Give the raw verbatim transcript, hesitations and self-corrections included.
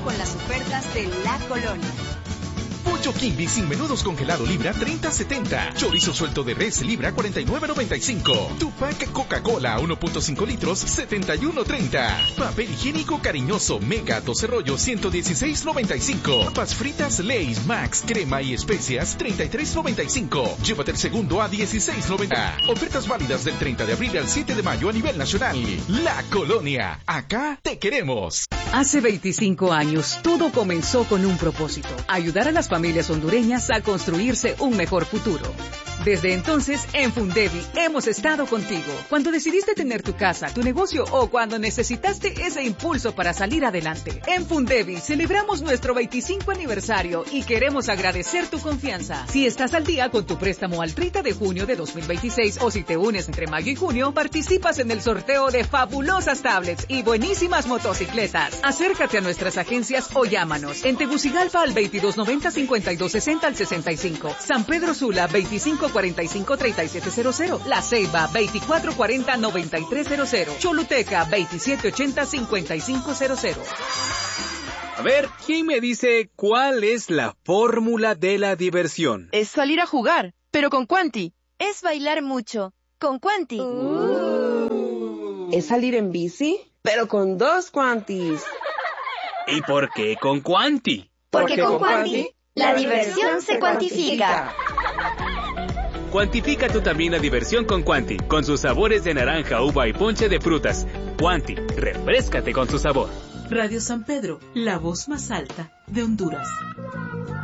con las ofertas de La Colonia. Pollo Kimby sin menudos congelado libra treinta setenta. Chorizo suelto de res libra cuarenta y nueve noventa y cinco. Tupac Coca-Cola uno punto cinco litros setenta y uno treinta. Papel higiénico cariñoso Mega doce rollos ciento dieciséis noventa y cinco. Papas fritas Lay's Max crema y especias treinta y tres noventa y cinco. Llévate el segundo a dieciséis noventa. Ofertas válidas del treinta de abril al siete de mayo a nivel nacional. La Colonia. Acá te queremos. Hace veinticinco años, todo comenzó con un propósito: ayudar a las familias hondureñas a construirse un mejor futuro. Desde entonces, en Fundevi hemos estado contigo. Cuando decidiste tener tu casa, tu negocio o cuando necesitaste ese impulso para salir adelante. En Fundevi celebramos nuestro veinticinco aniversario y queremos agradecer tu confianza. Si estás al día con tu préstamo al treinta de junio de dos mil veintiséis o si te unes entre mayo y junio, participas en el sorteo de fabulosas tablets y buenísimas motocicletas. Acércate a nuestras agencias o llámanos. En Tegucigalpa al veintidós noventa cincuenta y dos sesenta al sesenta y cinco. San Pedro Sula veinticinco cuarenta y cinco treinta y siete cero cero. La Ceiba veinticuatro cuarenta noventa y tres cero cero. Choluteca veintisiete ochenta cincuenta y cinco cero cero. A ver, ¿quién me dice cuál es la fórmula de la diversión? Es salir a jugar, pero con Quanti. Es bailar mucho, con Quanti. Uh. Es salir en bici, pero con dos Quantis. ¿Y por qué con Quanti? Porque, Porque con Quanti, la diversión se cuantifica. Cuantifica tú también la diversión con Quanti, con sus sabores de naranja, uva y ponche de frutas. Quanti, refréscate con su sabor. Radio San Pedro, la voz más alta de Honduras.